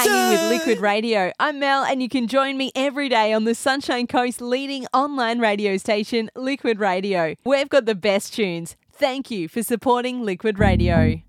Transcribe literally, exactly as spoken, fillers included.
hanging with Liquid Radio. I'm Mel, and you can join me every day on the Sunshine Coast's leading online radio station, Liquid Radio. We've got the best tunes. Thank you for supporting Liquid Radio.